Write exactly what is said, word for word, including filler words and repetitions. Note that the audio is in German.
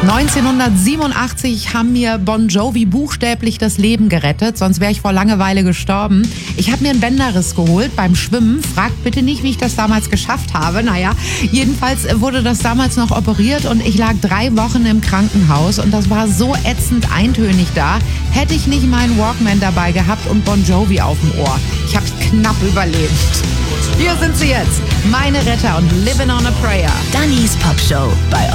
neunzehnhundertsiebenundachtzig haben mir Bon Jovi buchstäblich das Leben gerettet, sonst wäre ich vor Langeweile gestorben. Ich habe mir einen Bänderriss geholt beim Schwimmen. Fragt bitte nicht, wie ich das damals geschafft habe. Naja, jedenfalls wurde das damals noch operiert und ich lag drei Wochen im Krankenhaus und das war so ätzend eintönig da. Hätte ich nicht meinen Walkman dabei gehabt und Bon Jovi auf dem Ohr. Ich habe es knapp überlebt. Hier sind sie jetzt, meine Retter und Living on a Prayer. Dannys Pop Show bei